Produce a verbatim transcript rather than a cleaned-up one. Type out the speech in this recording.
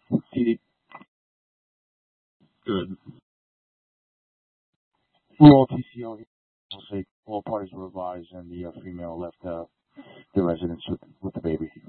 See, good. Well, T C O will say all parties were advised, and the uh, female left uh, the residence with, with the baby.